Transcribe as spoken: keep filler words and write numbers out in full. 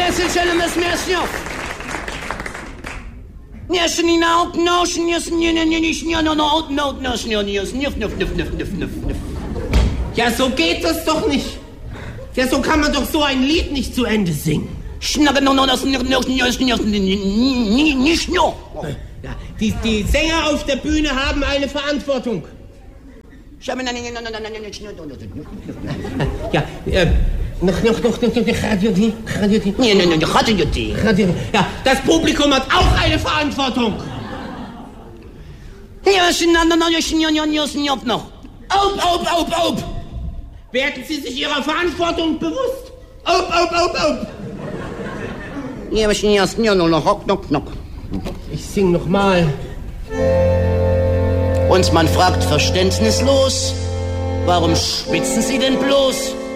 Ja, so geht das doch nicht. Ja, so kann man doch so ein Lied nicht zu Ende singen. Ja, die, die Sänger auf der Bühne haben eine Verantwortung. Ja, äh, noch, noch, noch, noch, noch, Radio D, Radio D. Radio D. Ja, das Publikum hat auch eine Verantwortung. Auf, auf, auf, auf. Werden Sie sich Ihrer Verantwortung bewusst? Auf, auf, auf, auf. Ich sing noch mal. Und man fragt verständnislos, warum schwitzen Sie denn bloß?